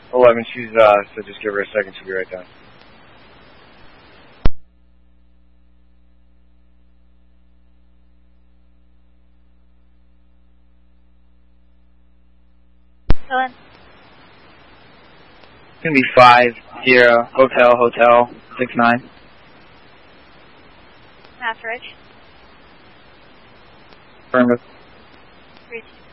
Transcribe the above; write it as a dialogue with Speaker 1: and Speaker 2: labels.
Speaker 1: 11, she's, so just give her a second, she'll be right down.
Speaker 2: Go in.
Speaker 3: It's going to be 5, 0, hotel, 69.
Speaker 2: Mass Ridge.
Speaker 3: Affirmative.
Speaker 2: 3-2.